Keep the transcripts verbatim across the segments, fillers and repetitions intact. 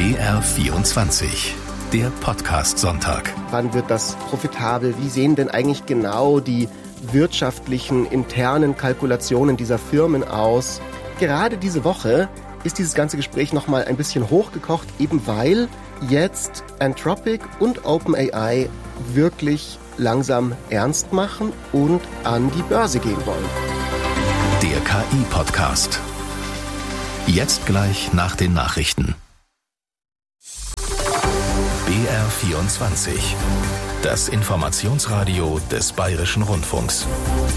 B R vierundzwanzig, der Podcast-Sonntag. Wann wird das profitabel? Wie sehen denn eigentlich genau die wirtschaftlichen, internen Kalkulationen dieser Firmen aus? Gerade diese Woche ist dieses ganze Gespräch nochmal ein bisschen hochgekocht, eben weil jetzt Anthropic und OpenAI wirklich langsam ernst machen und an die Börse gehen wollen. Der K I-Podcast. Jetzt gleich nach den Nachrichten. B R vierundzwanzig. Das Informationsradio des Bayerischen Rundfunks.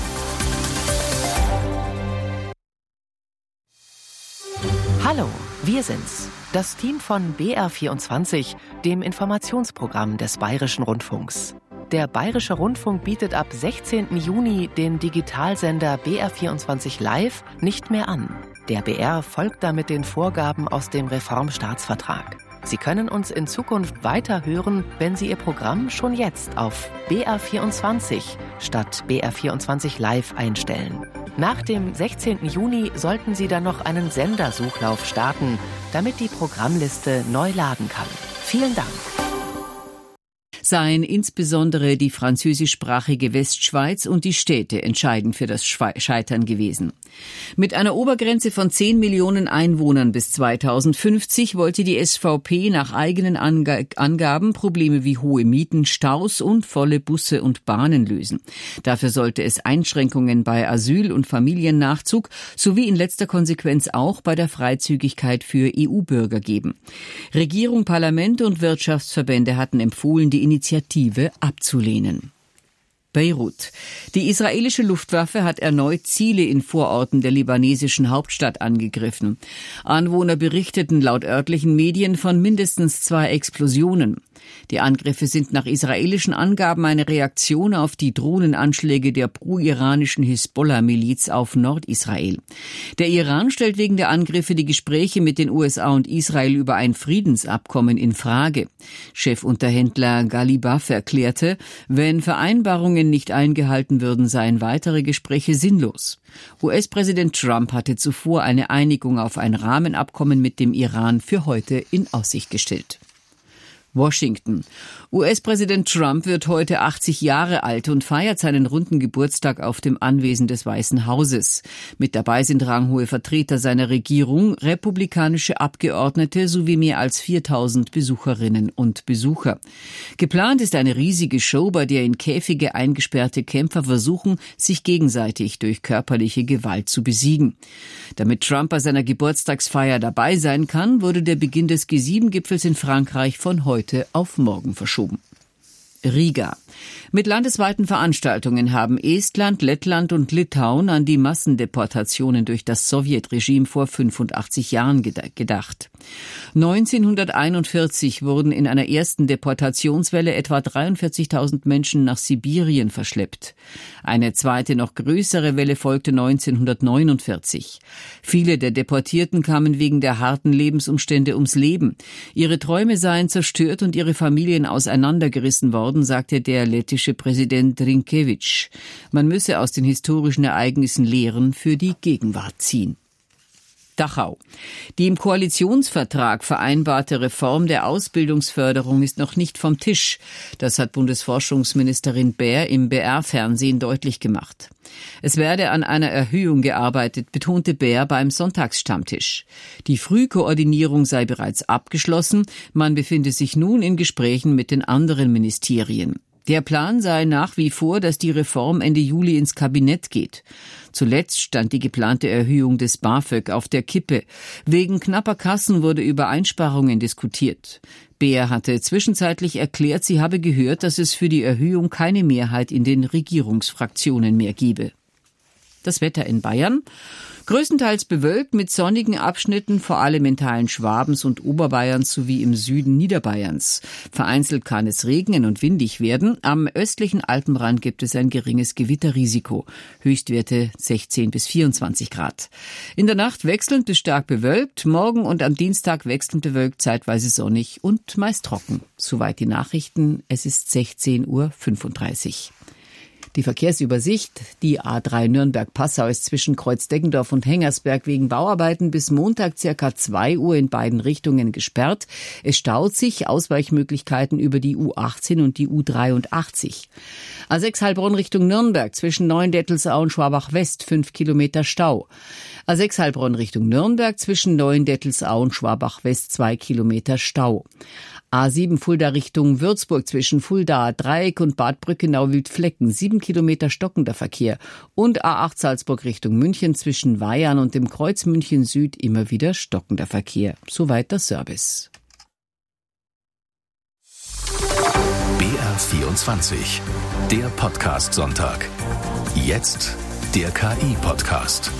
Hallo, wir sind's. Das Team von B R vierundzwanzig, dem Informationsprogramm des Bayerischen Rundfunks. Der Bayerische Rundfunk bietet ab sechzehnten Juni den Digitalsender B R vierundzwanzig Live nicht mehr an. Der B R folgt damit den Vorgaben aus dem Reformstaatsvertrag. Sie können uns in Zukunft weiter hören, wenn Sie Ihr Programm schon jetzt auf B R vierundzwanzig statt B R vierundzwanzig Live einstellen. Nach dem sechzehnten Juni sollten Sie dann noch einen Sendersuchlauf starten, damit die Programmliste neu laden kann. Vielen Dank. Seien insbesondere die französischsprachige Westschweiz und die Städte entscheidend für das Scheitern gewesen. Mit einer Obergrenze von zehn Millionen Einwohnern bis zweitausendfünfzig wollte die S V P nach eigenen Angaben Probleme wie hohe Mieten, Staus und volle Busse und Bahnen lösen. Dafür sollte es Einschränkungen bei Asyl- und Familiennachzug sowie in letzter Konsequenz auch bei der Freizügigkeit für E U-Bürger geben. Regierung, Parlament und Wirtschaftsverbände hatten empfohlen, die Initiative abzulehnen. Beirut. Die israelische Luftwaffe hat erneut Ziele in Vororten der libanesischen Hauptstadt angegriffen. Anwohner berichteten laut örtlichen Medien von mindestens zwei Explosionen. Die Angriffe sind nach israelischen Angaben eine Reaktion auf die Drohnenanschläge der pro-iranischen Hisbollah-Miliz auf Nordisrael. Der Iran stellt wegen der Angriffe die Gespräche mit den U S A und Israel über ein Friedensabkommen in Frage. Chefunterhändler Galibaf erklärte, wenn Vereinbarungen nicht eingehalten würden, seien weitere Gespräche sinnlos. U S-Präsident Trump hatte zuvor eine Einigung auf ein Rahmenabkommen mit dem Iran für heute in Aussicht gestellt. Washington. U S-Präsident Trump wird heute achtzig Jahre alt und feiert seinen runden Geburtstag auf dem Anwesen des Weißen Hauses. Mit dabei sind ranghohe Vertreter seiner Regierung, republikanische Abgeordnete sowie mehr als viertausend Besucherinnen und Besucher. Geplant ist eine riesige Show, bei der in Käfige eingesperrte Kämpfer versuchen, sich gegenseitig durch körperliche Gewalt zu besiegen. Damit Trump bei seiner Geburtstagsfeier dabei sein kann, wurde der Beginn des G sieben Gipfels in Frankreich von heute auf morgen verschoben. Riga. Mit landesweiten Veranstaltungen haben Estland, Lettland und Litauen an die Massendeportationen durch das Sowjetregime vor fünfundachtzig Jahren gedacht. neunzehnhunderteinundvierzig wurden in einer ersten Deportationswelle etwa dreiundvierzigtausend Menschen nach Sibirien verschleppt. Eine zweite, noch größere Welle folgte neunzehnhundertneunundvierzig. Viele der Deportierten kamen wegen der harten Lebensumstände ums Leben. Ihre Träume seien zerstört und ihre Familien auseinandergerissen worden, sagte der lettische Präsident Rinkewitsch. Man müsse aus den historischen Ereignissen Lehren für die Gegenwart ziehen. Dachau. Die im Koalitionsvertrag vereinbarte Reform der Ausbildungsförderung ist noch nicht vom Tisch. Das hat Bundesforschungsministerin Baer im B R-Fernsehen deutlich gemacht. Es werde an einer Erhöhung gearbeitet, betonte Baer beim Sonntagsstammtisch. Die Frühkoordinierung sei bereits abgeschlossen. Man befinde sich nun in Gesprächen mit den anderen Ministerien. Der Plan sei nach wie vor, dass die Reform Ende Juli ins Kabinett geht. Zuletzt stand die geplante Erhöhung des BAföG auf der Kippe. Wegen knapper Kassen wurde über Einsparungen diskutiert. Baer hatte zwischenzeitlich erklärt, sie habe gehört, dass es für die Erhöhung keine Mehrheit in den Regierungsfraktionen mehr gebe. Das Wetter in Bayern. Größtenteils bewölkt mit sonnigen Abschnitten, vor allem in Teilen Schwabens und Oberbayerns sowie im Süden Niederbayerns. Vereinzelt kann es regnen und windig werden. Am östlichen Alpenrand gibt es ein geringes Gewitterrisiko. Höchstwerte sechzehn bis vierundzwanzig Grad. In der Nacht wechselnd bis stark bewölkt. Morgen und am Dienstag wechselnd bewölkt, zeitweise sonnig und meist trocken. Soweit die Nachrichten. Es ist sechzehn Uhr fünfunddreißig. Die Verkehrsübersicht, die A drei Nürnberg-Passau ist zwischen Kreuzdeggendorf und Hengersberg wegen Bauarbeiten bis Montag circa zwei Uhr in beiden Richtungen gesperrt. Es staut sich, Ausweichmöglichkeiten über die U achtzehn und die U dreiundachtzig. A sechs Heilbronn Richtung Nürnberg zwischen Neuendettelsau und Schwabach-West fünf Kilometer Stau. A sechs Heilbronn Richtung Nürnberg zwischen Neuendettelsau und Schwabach-West zwei Kilometer Stau. A sieben Fulda Richtung Würzburg zwischen Fulda, Dreieck und Bad Brückenau-Wildflecken sieben Kilometer stockender Verkehr. Und A acht Salzburg Richtung München zwischen Weihern und dem Kreuz München Süd immer wieder stockender Verkehr. Soweit der Service. B R vierundzwanzig, der Podcast-Sonntag. Jetzt der K I-Podcast.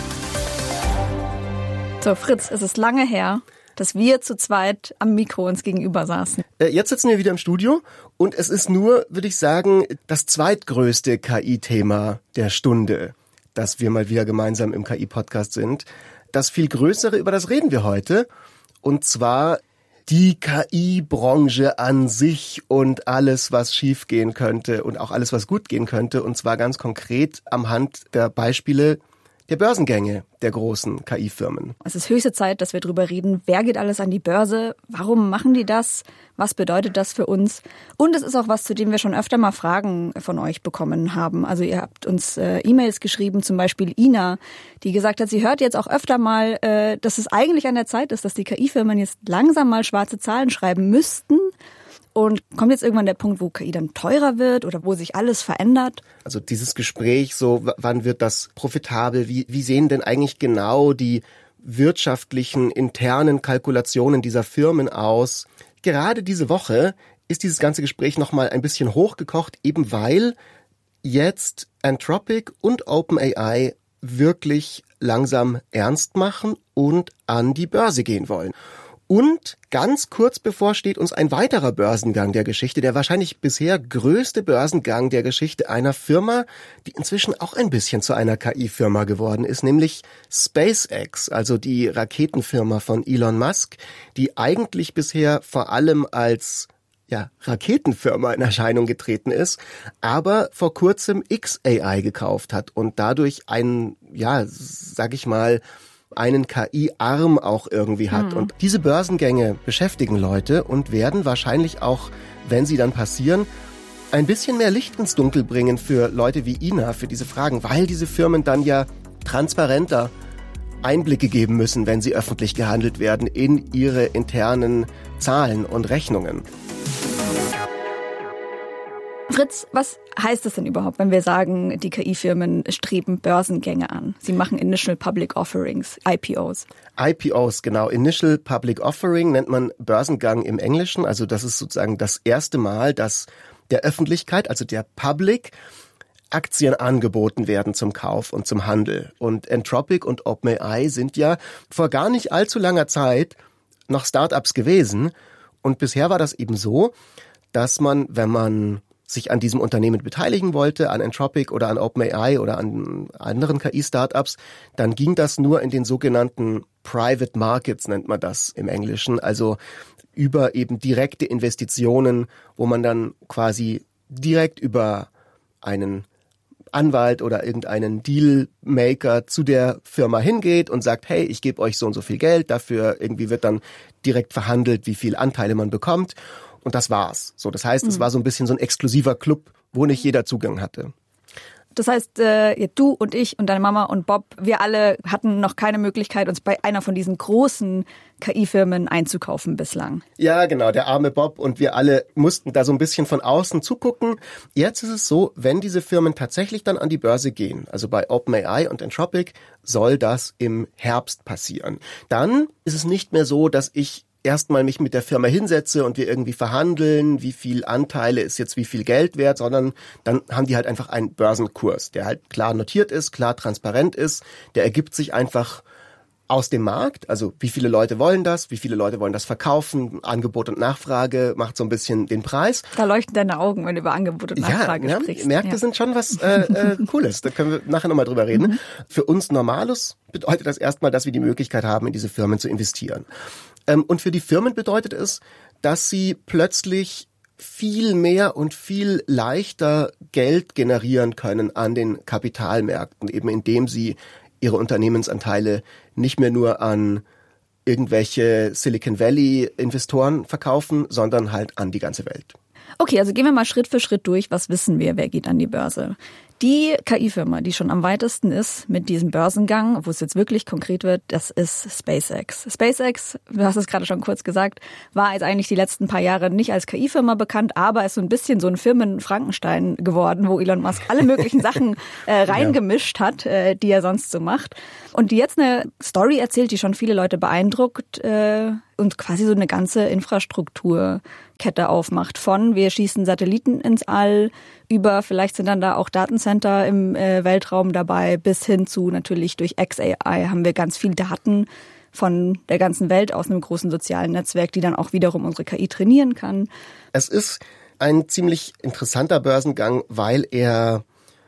So, Fritz, es ist lange her, dass wir zu zweit am Mikro uns gegenüber saßen. Jetzt sitzen wir wieder im Studio und es ist nur, würde ich sagen, das zweitgrößte K I-Thema der Stunde, dass wir mal wieder gemeinsam im K I-Podcast sind. Das viel größere, über das reden wir heute, und zwar die K I-Branche an sich und alles, was schiefgehen könnte und auch alles, was gut gehen könnte, und zwar ganz konkret am Hand der Beispiele der Börsengänge der großen K I-Firmen. Es ist höchste Zeit, dass wir drüber reden. Wer geht alles an die Börse? Warum machen die das? Was bedeutet das für uns? Und es ist auch was, zu dem wir schon öfter mal Fragen von euch bekommen haben. Also ihr habt uns äh, E-Mails geschrieben, zum Beispiel Ina, die gesagt hat, sie hört jetzt auch öfter mal, äh, dass es eigentlich an der Zeit ist, dass die K I-Firmen jetzt langsam mal schwarze Zahlen schreiben müssten. Und kommt jetzt irgendwann der Punkt, wo K I dann teurer wird oder wo sich alles verändert? Also dieses Gespräch, so w- wann wird das profitabel? Wie, wie sehen denn eigentlich genau die wirtschaftlichen, internen Kalkulationen dieser Firmen aus? Gerade diese Woche ist dieses ganze Gespräch nochmal ein bisschen hochgekocht, eben weil jetzt Anthropic und OpenAI wirklich langsam ernst machen und an die Börse gehen wollen. Und ganz kurz bevor steht uns ein weiterer Börsengang der Geschichte, der wahrscheinlich bisher größte Börsengang der Geschichte einer Firma, die inzwischen auch ein bisschen zu einer K I-Firma geworden ist, nämlich SpaceX, also die Raketenfirma von Elon Musk, die eigentlich bisher vor allem als ja, Raketenfirma in Erscheinung getreten ist, aber vor kurzem X A I gekauft hat und dadurch einen, ja, sag ich mal, einen K I-Arm auch irgendwie hat. Mhm. Und diese Börsengänge beschäftigen Leute und werden wahrscheinlich auch, wenn sie dann passieren, ein bisschen mehr Licht ins Dunkel bringen für Leute wie Ina, für diese Fragen, weil diese Firmen dann ja transparenter Einblicke geben müssen, wenn sie öffentlich gehandelt werden, in ihre internen Zahlen und Rechnungen. Fritz, was heißt das denn überhaupt, wenn wir sagen, die K I-Firmen streben Börsengänge an? Sie machen Initial Public Offerings, I P Os. I P Os, genau. Initial Public Offering nennt man Börsengang im Englischen. Also das ist sozusagen das erste Mal, dass der Öffentlichkeit, also der Public, Aktien angeboten werden zum Kauf und zum Handel. Und Anthropic und OpenAI sind ja vor gar nicht allzu langer Zeit noch Startups gewesen. Und bisher war das eben so, dass man, wenn man sich an diesem Unternehmen beteiligen wollte, an Anthropic oder an OpenAI oder an anderen K I-Startups, dann ging das nur in den sogenannten Private Markets, nennt man das im Englischen, also über eben direkte Investitionen, wo man dann quasi direkt über einen Anwalt oder irgendeinen Dealmaker zu der Firma hingeht und sagt, hey, ich gebe euch so und so viel Geld, dafür irgendwie wird dann direkt verhandelt, wie viel Anteile man bekommt. Und das war's. So, das heißt, mhm. es war so ein bisschen so ein exklusiver Club, wo nicht jeder Zugang hatte. Das heißt, äh, du und ich und deine Mama und Bob, wir alle hatten noch keine Möglichkeit, uns bei einer von diesen großen K I-Firmen einzukaufen bislang. Ja, genau, der arme Bob und wir alle mussten da so ein bisschen von außen zugucken. Jetzt ist es so, wenn diese Firmen tatsächlich dann an die Börse gehen, also bei OpenAI und Anthropic, soll das im Herbst passieren. Dann ist es nicht mehr so, dass ich erstmal mich mit der Firma hinsetze und wir irgendwie verhandeln, wie viel Anteile ist jetzt wie viel Geld wert, sondern dann haben die halt einfach einen Börsenkurs, der halt klar notiert ist, klar transparent ist, der ergibt sich einfach aus dem Markt, also wie viele Leute wollen das, wie viele Leute wollen das verkaufen, Angebot und Nachfrage macht so ein bisschen den Preis. Da leuchten deine Augen, wenn du über Angebot und Nachfrage ja, sprichst. Märkte ja. sind schon was äh, äh, Cooles, da können wir nachher nochmal drüber reden. Mhm. Für uns Normalus bedeutet das erstmal, dass wir die Möglichkeit haben, in diese Firmen zu investieren. Ähm, und für die Firmen bedeutet es, dass sie plötzlich viel mehr und viel leichter Geld generieren können an den Kapitalmärkten, eben indem sie ihre Unternehmensanteile nicht mehr nur an irgendwelche Silicon Valley-Investoren verkaufen, sondern halt an die ganze Welt. Okay, also gehen wir mal Schritt für Schritt durch. Was wissen wir? Wer geht an die Börse? Die K I-Firma, die schon am weitesten ist mit diesem Börsengang, wo es jetzt wirklich konkret wird, das ist SpaceX. SpaceX, du hast es gerade schon kurz gesagt, war jetzt eigentlich die letzten paar Jahre nicht als K I-Firma bekannt, aber ist so ein bisschen so ein Firmen-Frankenstein geworden, wo Elon Musk alle möglichen Sachen äh, reingemischt hat, äh, die er sonst so macht. Und die jetzt eine Story erzählt, die schon viele Leute beeindruckt äh, und quasi so eine ganze Infrastrukturkette aufmacht. Von wir schießen Satelliten ins All über, vielleicht sind dann da auch Datencenter im äh, Weltraum dabei, bis hin zu natürlich durch X A I haben wir ganz viel Daten von der ganzen Welt aus einem großen sozialen Netzwerk, die dann auch wiederum unsere K I trainieren kann. Es ist ein ziemlich interessanter Börsengang, weil er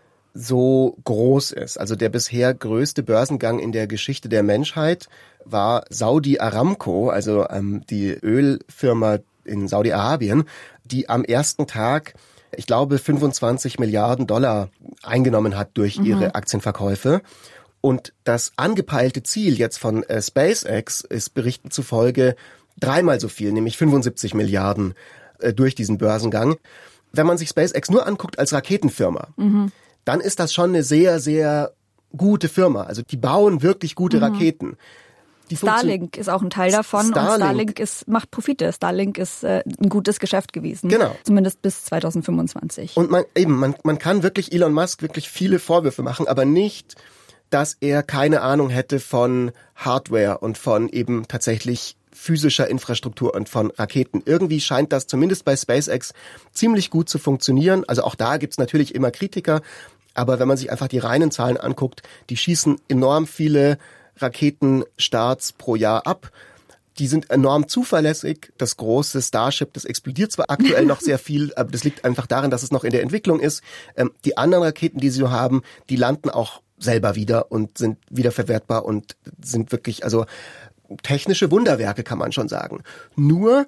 so groß ist. Also der bisher größte Börsengang in der Geschichte der Menschheit war Saudi Aramco, also ähm, die Ölfirma in Saudi-Arabien, die am ersten Tag, ich glaube, fünfundzwanzig Milliarden Dollar eingenommen hat durch mhm. ihre Aktienverkäufe. Und das angepeilte Ziel jetzt von äh, SpaceX ist Berichten zufolge dreimal so viel, nämlich fünfundsiebzig Milliarden äh, durch diesen Börsengang. Wenn man sich SpaceX nur anguckt als Raketenfirma, mhm. dann ist das schon eine sehr, sehr gute Firma. Also die bauen wirklich gute mhm. Raketen. Die Starlink ist auch ein Teil davon Starlink. Und Starlink ist, macht Profite. Starlink ist äh, ein gutes Geschäft gewesen. Genau. Zumindest bis zwanzig fünfundzwanzig. Und man eben, man, man kann wirklich Elon Musk wirklich viele Vorwürfe machen, aber nicht, dass er keine Ahnung hätte von Hardware und von eben tatsächlich physischer Infrastruktur und von Raketen. Irgendwie scheint das zumindest bei SpaceX ziemlich gut zu funktionieren. Also auch da gibt's natürlich immer Kritiker, aber wenn man sich einfach die reinen Zahlen anguckt, die schießen enorm viele Raketenstarts pro Jahr ab. Die sind enorm zuverlässig. Das große Starship, das explodiert zwar aktuell noch sehr viel, aber das liegt einfach daran, dass es noch in der Entwicklung ist. Ähm, die anderen Raketen, die sie so haben, die landen auch selber wieder und sind wiederverwertbar und sind wirklich, also technische Wunderwerke, kann man schon sagen. Nur,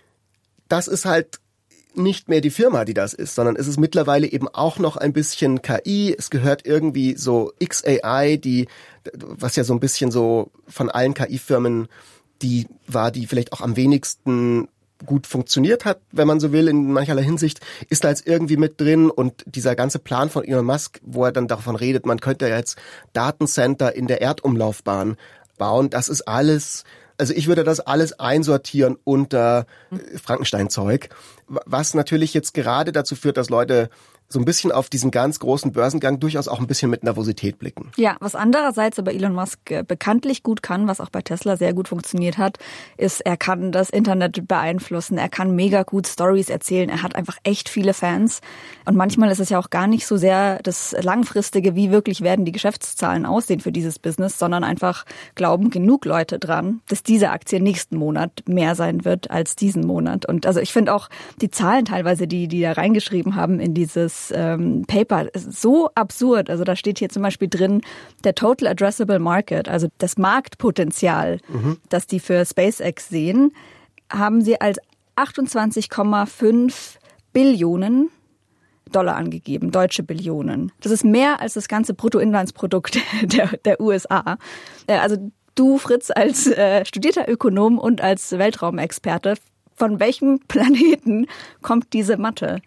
das ist halt nicht mehr die Firma, die das ist, sondern es ist mittlerweile eben auch noch ein bisschen K I. Es gehört irgendwie so X A I, die, was ja so ein bisschen so von allen K I-Firmen die war, die vielleicht auch am wenigsten gut funktioniert hat, wenn man so will, in mancherlei Hinsicht, ist da jetzt irgendwie mit drin. Und dieser ganze Plan von Elon Musk, wo er dann davon redet, man könnte ja jetzt Datencenter in der Erdumlaufbahn bauen, das ist alles, also ich würde das alles einsortieren unter Frankenstein-Zeug, was natürlich jetzt gerade dazu führt, dass Leute so ein bisschen auf diesen ganz großen Börsengang durchaus auch ein bisschen mit Nervosität blicken. Ja, was andererseits aber Elon Musk bekanntlich gut kann, was auch bei Tesla sehr gut funktioniert hat, ist, er kann das Internet beeinflussen, er kann mega gut Stories erzählen, er hat einfach echt viele Fans. Und manchmal ist es ja auch gar nicht so sehr das Langfristige, wie wirklich werden die Geschäftszahlen aussehen für dieses Business, sondern einfach glauben genug Leute dran, dass diese Aktie nächsten Monat mehr sein wird als diesen Monat. Und also ich finde auch die Zahlen teilweise, die die da reingeschrieben haben in dieses ähm, Paper, ist so absurd. Also da steht hier zum Beispiel drin, der Total Addressable Market, also das Marktpotenzial, mhm. das die für SpaceX sehen, haben sie als achtundzwanzig Komma fünf Billionen Dollar angegeben, deutsche Billionen. Das ist mehr als das ganze Bruttoinlandsprodukt der, der U S A. Also du, Fritz, als äh, studierter Ökonom und als Weltraumexperte, von welchem Planeten kommt diese Mathe?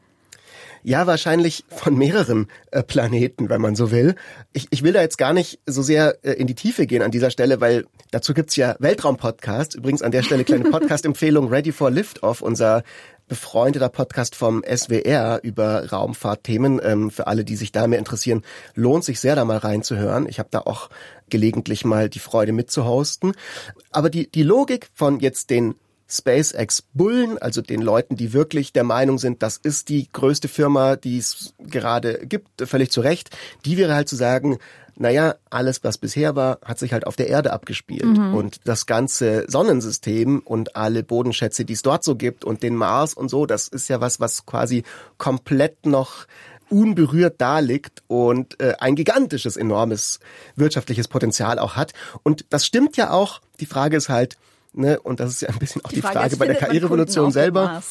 Ja, wahrscheinlich von mehreren äh, Planeten, wenn man so will. Ich, ich will da jetzt gar nicht so sehr äh, in die Tiefe gehen an dieser Stelle, weil dazu gibt's ja Weltraum-Podcasts. Übrigens an der Stelle kleine Podcast-Empfehlung, Ready for Liftoff, unser befreundeter Podcast vom S W R über Raumfahrtthemen. Ähm, für alle, die sich da mehr interessieren, lohnt sich sehr, da mal reinzuhören. Ich habe da auch gelegentlich mal die Freude mitzuhosten. Aber die, die Logik von jetzt den SpaceX-Bullen, also den Leuten, die wirklich der Meinung sind, das ist die größte Firma, die es gerade gibt, völlig zu Recht, die wäre halt zu sagen, naja, alles, was bisher war, hat sich halt auf der Erde abgespielt. Mhm. Und das ganze Sonnensystem und alle Bodenschätze, die es dort so gibt und den Mars und so, das ist ja was, was quasi komplett noch unberührt da liegt und äh, ein gigantisches, enormes wirtschaftliches Potenzial auch hat. Und das stimmt ja auch. Die Frage ist halt, ne, und das ist ja ein bisschen auch die, die Frage, Frage bei der K I-Revolution selber.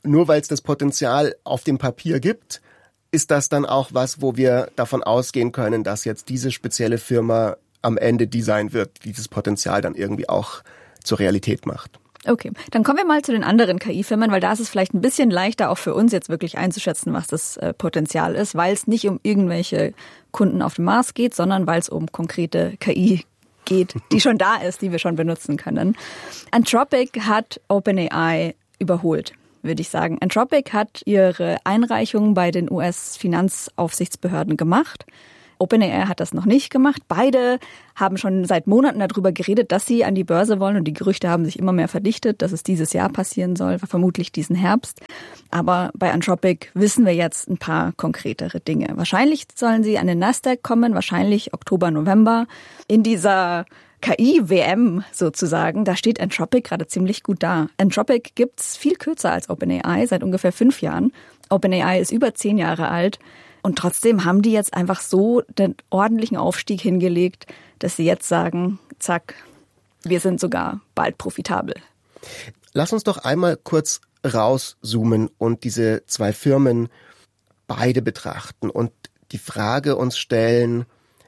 nur weil es das Potenzial auf dem Papier gibt, ist das dann auch was, wo wir davon ausgehen können, dass jetzt diese spezielle Firma am Ende die sein wird, die dieses Potenzial dann irgendwie auch zur Realität macht. Okay, dann kommen wir mal zu den anderen K I-Firmen, weil da ist es vielleicht ein bisschen leichter auch für uns jetzt wirklich einzuschätzen, was das äh, Potenzial ist, weil es nicht um irgendwelche Kunden auf dem Mars geht, sondern weil es um konkrete K I geht, die schon da ist, die wir schon benutzen können. Anthropic hat OpenAI überholt, würde ich sagen. Anthropic hat ihre Einreichung bei den U S-Finanzaufsichtsbehörden gemacht. OpenAI hat das noch nicht gemacht. Beide haben schon seit Monaten darüber geredet, dass sie an die Börse wollen und die Gerüchte haben sich immer mehr verdichtet, dass es dieses Jahr passieren soll, vermutlich diesen Herbst. Aber bei Anthropic wissen wir jetzt ein paar konkretere Dinge. Wahrscheinlich sollen sie an den Nasdaq kommen, wahrscheinlich Oktober, November. In dieser K I-W M sozusagen, da steht Anthropic gerade ziemlich gut da. Anthropic gibt's viel kürzer als OpenAI, seit ungefähr fünf Jahren. OpenAI ist über zehn Jahre alt. Und trotzdem haben die jetzt einfach so den ordentlichen Aufstieg hingelegt, dass sie jetzt sagen, zack, wir sind sogar bald profitabel. Lass uns doch einmal kurz rauszoomen und diese zwei Firmen beide betrachten und die Frage uns stellen,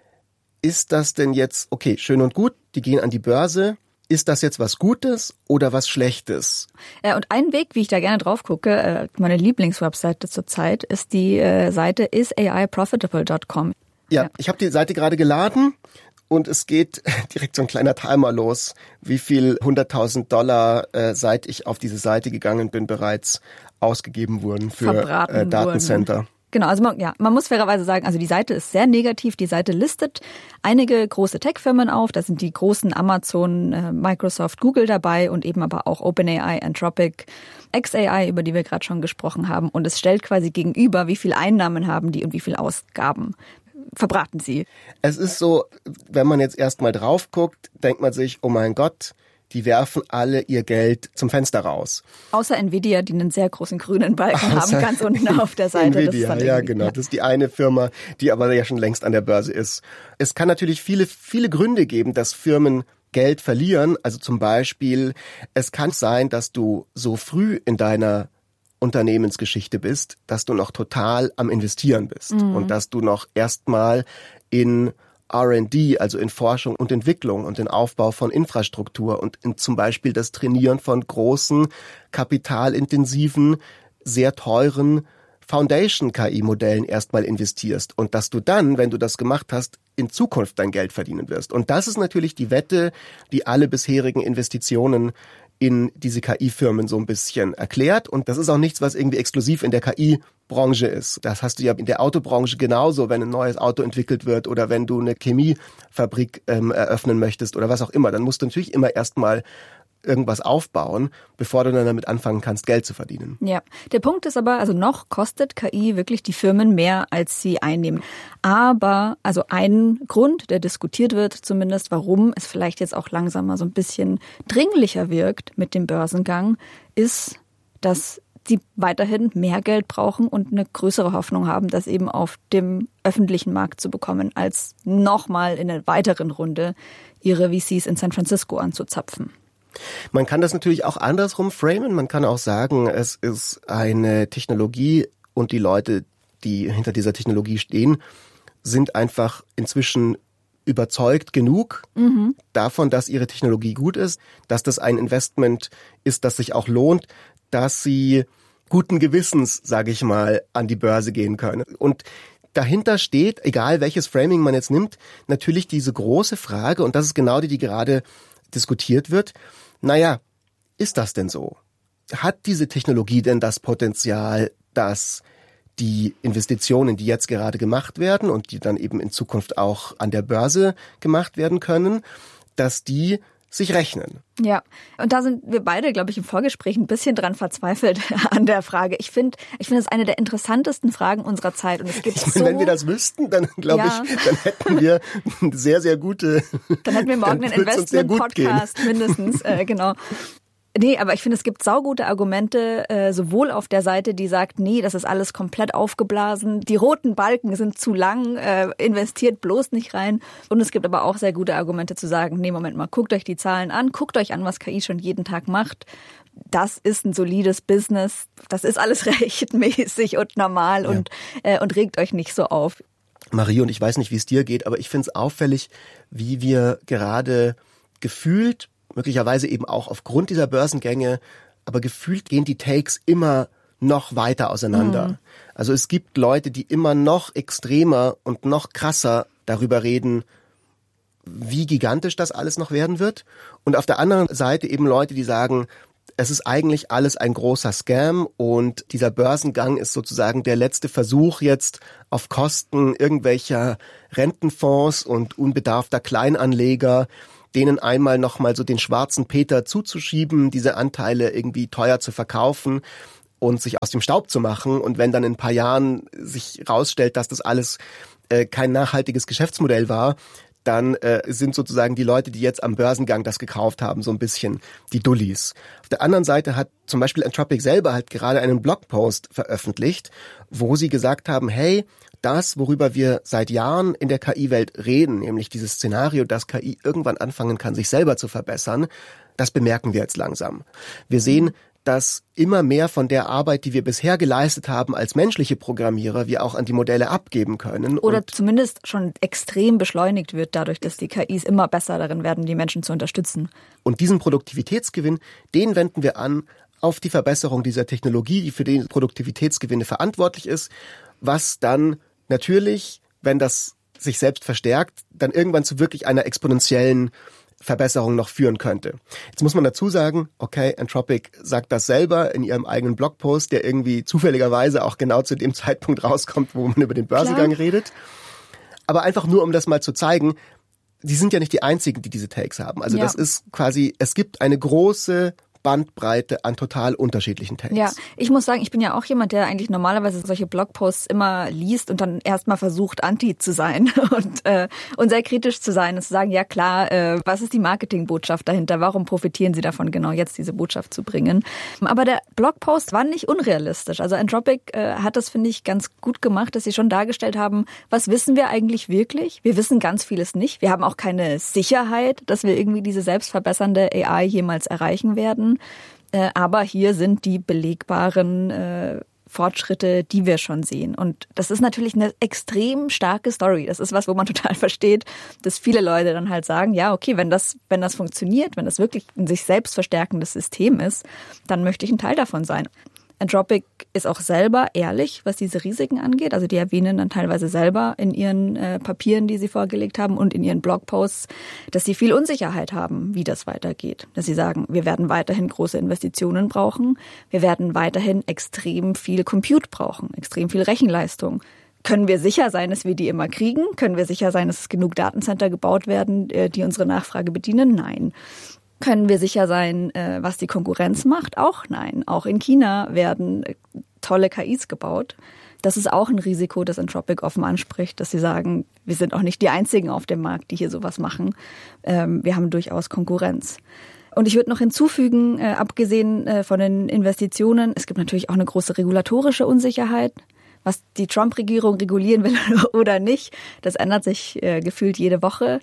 ist das denn jetzt, okay, schön und gut, die gehen an die Börse, ist das jetzt was Gutes oder was Schlechtes? Ja, und ein Weg, wie ich da gerne drauf gucke, meine Lieblingswebseite zurzeit, ist die Seite is A I profitable dot com. Ja, ja. Ich habe die Seite gerade geladen und es geht direkt so ein kleiner Timer los, wie viel hunderttausend Dollar, äh, seit ich auf diese Seite gegangen bin, bereits ausgegeben wurden für äh, Datencenter. Wurden. Genau, also man, ja, man muss fairerweise sagen, also die Seite ist sehr negativ. Die Seite listet einige große Tech-Firmen auf. Da sind die großen Amazon, äh, Microsoft, Google dabei und eben aber auch OpenAI, Anthropic, X A I, über die wir gerade schon gesprochen haben. Und es stellt quasi gegenüber, wie viel Einnahmen haben die und wie viel Ausgaben verbraten sie. Es ist so, wenn man jetzt erstmal drauf guckt, denkt man sich, oh mein Gott, die werfen alle ihr Geld zum Fenster raus. Außer Nvidia, die einen sehr großen grünen Balken Außer haben, ganz unten auf der Seite. Nvidia, das ja genau. Ja. Das ist die eine Firma, die aber ja schon längst an der Börse ist. Es kann natürlich viele, viele Gründe geben, dass Firmen Geld verlieren. Also zum Beispiel, es kann sein, dass du so früh in deiner Unternehmensgeschichte bist, dass du noch total am Investieren bist mhm. und dass du noch erstmal in R and D, also in Forschung und Entwicklung und den Aufbau von Infrastruktur und in zum Beispiel das Trainieren von großen, kapitalintensiven, sehr teuren Foundation-K I-Modellen erstmal investierst und dass du dann, wenn du das gemacht hast, in Zukunft dein Geld verdienen wirst. Und das ist natürlich die Wette, die alle bisherigen Investitionen in diese K I-Firmen so ein bisschen erklärt. Und das ist auch nichts, was irgendwie exklusiv in der K I-Branche ist. Das hast du ja in der Autobranche genauso, wenn ein neues Auto entwickelt wird oder wenn du eine Chemiefabrik ähm, eröffnen möchtest oder was auch immer. Dann musst du natürlich immer erstmal irgendwas aufbauen, bevor du dann damit anfangen kannst, Geld zu verdienen. Ja, der Punkt ist aber, also noch kostet K I wirklich die Firmen mehr, als sie einnehmen. Aber, also ein Grund, der diskutiert wird zumindest, warum es vielleicht jetzt auch langsam mal so ein bisschen dringlicher wirkt mit dem Börsengang, ist, dass die weiterhin mehr Geld brauchen und eine größere Hoffnung haben, das eben auf dem öffentlichen Markt zu bekommen, als nochmal in einer weiteren Runde ihre V Cs in San Francisco anzuzapfen. Man kann das natürlich auch andersrum framen. Man kann auch sagen, es ist eine Technologie und die Leute, die hinter dieser Technologie stehen, sind einfach inzwischen überzeugt genug mhm. davon, dass ihre Technologie gut ist, dass das ein Investment ist, das sich auch lohnt, dass sie guten Gewissens, sage ich mal, an die Börse gehen können. Und dahinter steht, egal welches Framing man jetzt nimmt, natürlich diese große Frage, und das ist genau die, die gerade diskutiert wird. Naja, ist das denn so? Hat diese Technologie denn das Potenzial, dass die Investitionen, die jetzt gerade gemacht werden und die dann eben in Zukunft auch an der Börse gemacht werden können, dass die sich rechnen? Ja, und da sind wir beide, glaube ich, im Vorgespräch ein bisschen dran verzweifelt an der Frage. Ich finde, ich finde es eine der interessantesten Fragen unserer Zeit. Und es gibt ich meine, so, wenn wir das wüssten, dann glaube ja. ich, dann hätten wir sehr, sehr gute. Dann hätten wir morgen einen Investment-Podcast mindestens, äh, genau. Nee, aber ich finde, es gibt saugute Argumente, äh, sowohl auf der Seite, die sagt, nee, das ist alles komplett aufgeblasen, die roten Balken sind zu lang, äh, investiert bloß nicht rein. Und es gibt aber auch sehr gute Argumente zu sagen, nee, Moment mal, guckt euch die Zahlen an, guckt euch an, was K I schon jeden Tag macht. Das ist ein solides Business, das ist alles rechtmäßig und normal ja. und, äh, und regt euch nicht so auf. Marie, und ich weiß nicht, wie es dir geht, aber ich finde es auffällig, wie wir gerade gefühlt, möglicherweise eben auch aufgrund dieser Börsengänge, aber gefühlt gehen die Takes immer noch weiter auseinander. Mhm. Also es gibt Leute, die immer noch extremer und noch krasser darüber reden, wie gigantisch das alles noch werden wird. Und auf der anderen Seite eben Leute, die sagen, es ist eigentlich alles ein großer Scam und dieser Börsengang ist sozusagen der letzte Versuch jetzt auf Kosten irgendwelcher Rentenfonds und unbedarfter Kleinanleger, denen einmal nochmal so den schwarzen Peter zuzuschieben, diese Anteile irgendwie teuer zu verkaufen und sich aus dem Staub zu machen. Und wenn dann in ein paar Jahren sich rausstellt, dass das alles äh, kein nachhaltiges Geschäftsmodell war, dann äh, sind sozusagen die Leute, die jetzt am Börsengang das gekauft haben, so ein bisschen die Dullis. Auf der anderen Seite hat zum Beispiel Anthropic selber halt gerade einen Blogpost veröffentlicht, wo sie gesagt haben, hey, das, worüber wir seit Jahren in der K I-Welt reden, nämlich dieses Szenario, dass K I irgendwann anfangen kann, sich selber zu verbessern, das bemerken wir jetzt langsam. Wir sehen, dass immer mehr von der Arbeit, die wir bisher geleistet haben als menschliche Programmierer, wir auch an die Modelle abgeben können. Oder und zumindest schon extrem beschleunigt wird, dadurch, dass die K Is immer besser darin werden, die Menschen zu unterstützen. Und diesen Produktivitätsgewinn, den wenden wir an auf die Verbesserung dieser Technologie, die für die Produktivitätsgewinne verantwortlich ist, was dann natürlich, wenn das sich selbst verstärkt, dann irgendwann zu wirklich einer exponentiellen Verbesserung noch führen könnte. Jetzt muss man dazu sagen, okay, Anthropic sagt das selber in ihrem eigenen Blogpost, der irgendwie zufälligerweise auch genau zu dem Zeitpunkt rauskommt, wo man über den Börsengang Klar. redet. Aber einfach nur, um das mal zu zeigen, die sind ja nicht die einzigen, die diese Takes haben. Also ja. das ist quasi, es gibt eine große Bandbreite an total unterschiedlichen Takes. Ja, ich muss sagen, ich bin ja auch jemand, der eigentlich normalerweise solche Blogposts immer liest und dann erstmal versucht, anti zu sein und äh, und sehr kritisch zu sein und zu sagen, ja klar, äh, was ist die Marketingbotschaft dahinter? Warum profitieren sie davon, genau jetzt diese Botschaft zu bringen? Aber der Blogpost war nicht unrealistisch. Also Anthropic äh, hat das, finde ich, ganz gut gemacht, dass sie schon dargestellt haben, was wissen wir eigentlich wirklich? Wir wissen ganz vieles nicht. Wir haben auch keine Sicherheit, dass wir irgendwie diese selbstverbessernde A I jemals erreichen werden. Äh, aber hier sind die belegbaren äh, Fortschritte, die wir schon sehen. Und das ist natürlich eine extrem starke Story. Das ist was, wo man total versteht, dass viele Leute dann halt sagen, ja, okay, wenn das, wenn das funktioniert, wenn das wirklich ein sich selbst verstärkendes System ist, dann möchte ich ein Teil davon sein. Anthropic ist auch selber ehrlich, was diese Risiken angeht. Also die erwähnen dann teilweise selber in ihren äh, Papieren, die sie vorgelegt haben und in ihren Blogposts, dass sie viel Unsicherheit haben, wie das weitergeht. Dass sie sagen, wir werden weiterhin große Investitionen brauchen. Wir werden weiterhin extrem viel Compute brauchen, extrem viel Rechenleistung. Können wir sicher sein, dass wir die immer kriegen? Können wir sicher sein, dass es genug Datencenter gebaut werden, die unsere Nachfrage bedienen? Nein. Können wir sicher sein, was die Konkurrenz macht? Auch nein. Auch in China werden tolle K Is gebaut. Das ist auch ein Risiko, das Anthropic offen anspricht, dass sie sagen, wir sind auch nicht die Einzigen auf dem Markt, die hier sowas machen. Wir haben durchaus Konkurrenz. Und ich würde noch hinzufügen, abgesehen von den Investitionen, es gibt natürlich auch eine große regulatorische Unsicherheit. Was die Trump-Regierung regulieren will oder nicht, das ändert sich gefühlt jede Woche.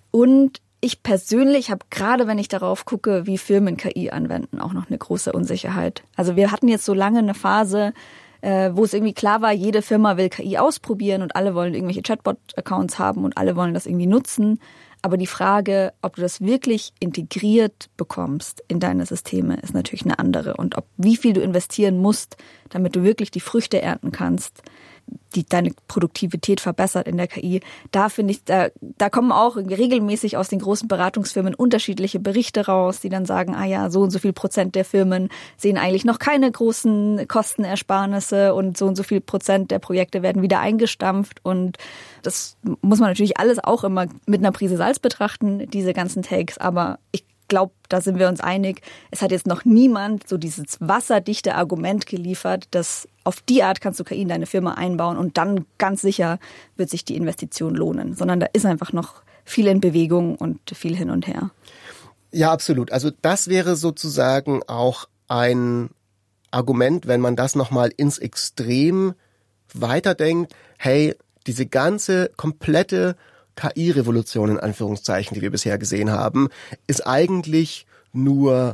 Und ich persönlich habe gerade, wenn ich darauf gucke, wie Firmen K I anwenden, auch noch eine große Unsicherheit. Also wir hatten jetzt so lange eine Phase, äh, wo es irgendwie klar war, jede Firma will K I ausprobieren und alle wollen irgendwelche Chatbot-Accounts haben und alle wollen das irgendwie nutzen. Aber die Frage, ob du das wirklich integriert bekommst in deine Systeme, ist natürlich eine andere. Und ob wie viel du investieren musst, damit du wirklich die Früchte ernten kannst, die deine Produktivität verbessert in der K I. Da finde ich, da, da kommen auch regelmäßig aus den großen Beratungsfirmen unterschiedliche Berichte raus, die dann sagen, ah ja, so und so viel Prozent der Firmen sehen eigentlich noch keine großen Kostenersparnisse und so und so viel Prozent der Projekte werden wieder eingestampft. Und das muss man natürlich alles auch immer mit einer Prise Salz betrachten, diese ganzen Takes. Aber ich glaube, da sind wir uns einig, es hat jetzt noch niemand so dieses wasserdichte Argument geliefert, dass auf die Art kannst du K I in deine Firma einbauen und dann ganz sicher wird sich die Investition lohnen. Sondern da ist einfach noch viel in Bewegung und viel hin und her. Ja, absolut. Also das wäre sozusagen auch ein Argument, wenn man das nochmal ins Extrem weiterdenkt. Hey, diese ganze komplette K I-Revolution in Anführungszeichen, die wir bisher gesehen haben, ist eigentlich nur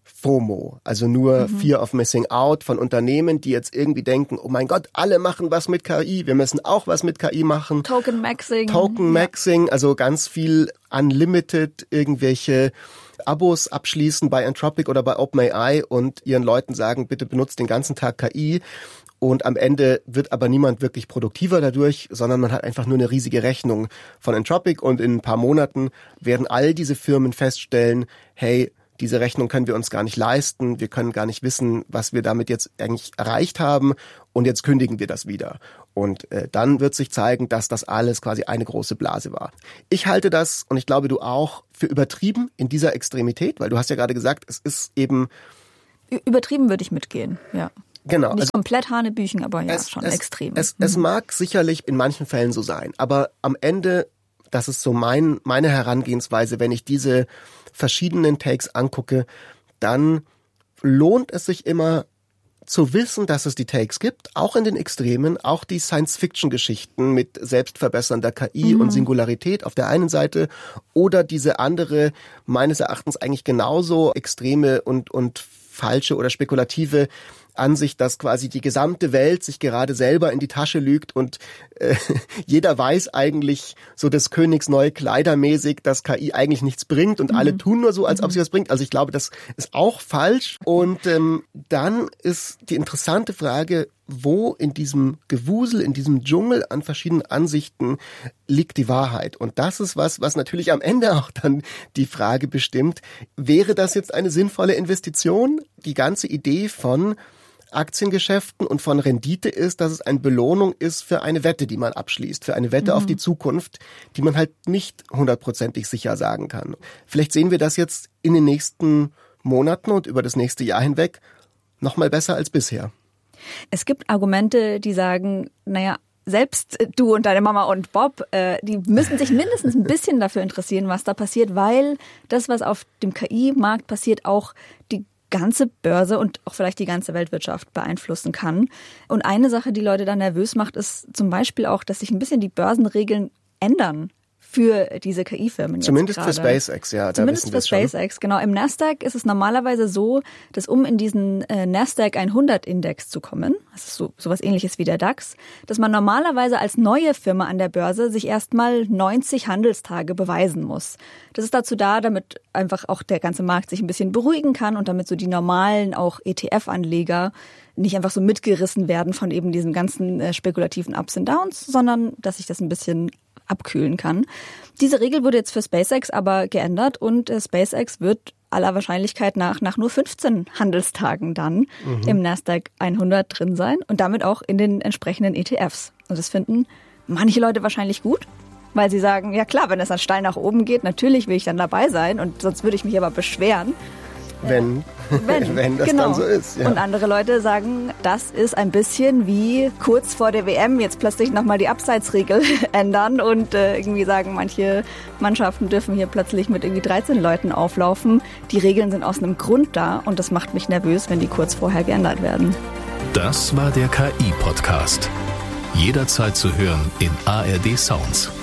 FOMO, also nur mhm. Fear of Missing Out von Unternehmen, die jetzt irgendwie denken, oh mein Gott, alle machen was mit K I, wir müssen auch was mit K I machen. Token Maxing. Token Maxing, ja. Also ganz viel Unlimited, irgendwelche Abos abschließen bei Anthropic oder bei OpenAI und ihren Leuten sagen, bitte benutzt den ganzen Tag K I. Und am Ende wird aber niemand wirklich produktiver dadurch, sondern man hat einfach nur eine riesige Rechnung von Anthropic und in ein paar Monaten werden all diese Firmen feststellen, hey, diese Rechnung können wir uns gar nicht leisten, wir können gar nicht wissen, was wir damit jetzt eigentlich erreicht haben und jetzt kündigen wir das wieder. Und äh, dann wird sich zeigen, dass das alles quasi eine große Blase war. Ich halte das, und ich glaube du auch, für übertrieben in dieser Extremität, weil du hast ja gerade gesagt, es ist eben... Übertrieben würde ich mitgehen, ja. Genau. Nicht also komplett Hanebüchen, aber ja, es, schon es, extrem. Es, mhm. es mag sicherlich in manchen Fällen so sein, aber am Ende, das ist so mein meine Herangehensweise, wenn ich diese verschiedenen Takes angucke, dann lohnt es sich immer zu wissen, dass es die Takes gibt, auch in den Extremen, auch die Science-Fiction-Geschichten mit selbstverbessernder K I mhm. und Singularität auf der einen Seite oder diese andere, meines Erachtens eigentlich genauso extreme und, und falsche oder spekulative Ansicht, dass quasi die gesamte Welt sich gerade selber in die Tasche lügt und äh, jeder weiß eigentlich so des Königs neue Kleider mäßig, dass K I eigentlich nichts bringt und mhm. alle tun nur so, als ob sie was bringt. Also ich glaube, das ist auch falsch. Und ähm, dann ist die interessante Frage, wo in diesem Gewusel, in diesem Dschungel an verschiedenen Ansichten liegt die Wahrheit? Und das ist was, was natürlich am Ende auch dann die Frage bestimmt, wäre das jetzt eine sinnvolle Investition? Die ganze Idee von Aktiengeschäften und von Rendite ist, dass es eine Belohnung ist für eine Wette, die man abschließt, für eine Wette mhm. auf die Zukunft, die man halt nicht hundertprozentig sicher sagen kann. Vielleicht sehen wir das jetzt in den nächsten Monaten und über das nächste Jahr hinweg noch mal besser als bisher. Es gibt Argumente, die sagen, naja, selbst du und deine Mama und Bob, äh, die müssen sich mindestens ein bisschen dafür interessieren, was da passiert, weil das, was auf dem K I-Markt passiert, auch die ganze Börse und auch vielleicht die ganze Weltwirtschaft beeinflussen kann. Und eine Sache, die Leute dann nervös macht, ist zum Beispiel auch, dass sich ein bisschen die Börsenregeln ändern für diese K I-Firmen. Zumindest jetzt für SpaceX, ja. Zumindest für SpaceX, genau. Im Nasdaq ist es normalerweise so, dass um in diesen äh, Nasdaq hundert-Index zu kommen, das ist so sowas Ähnliches wie der DAX, dass man normalerweise als neue Firma an der Börse sich erstmal neunzig Handelstage beweisen muss. Das ist dazu da, damit einfach auch der ganze Markt sich ein bisschen beruhigen kann und damit so die normalen auch E T F-Anleger nicht einfach so mitgerissen werden von eben diesen ganzen äh, spekulativen Ups und Downs, sondern dass sich das ein bisschen abkühlen kann. Diese Regel wurde jetzt für SpaceX aber geändert und äh, SpaceX wird aller Wahrscheinlichkeit nach nach nur fünfzehn Handelstagen dann mhm. im Nasdaq hundert drin sein und damit auch in den entsprechenden E T Fs. Und das finden manche Leute wahrscheinlich gut, weil sie sagen, ja klar, wenn es dann steil nach oben geht, natürlich will ich dann dabei sein und sonst würde ich mich aber beschweren. Wenn, wenn, wenn das genau. dann so ist. Ja. Und andere Leute sagen, das ist ein bisschen wie kurz vor der W M jetzt plötzlich nochmal die Abseitsregel ändern und äh, irgendwie sagen, manche Mannschaften dürfen hier plötzlich mit irgendwie dreizehn Leuten auflaufen. Die Regeln sind aus einem Grund da und das macht mich nervös, wenn die kurz vorher geändert werden. Das war der K I-Podcast. Jederzeit zu hören in A R D Sounds.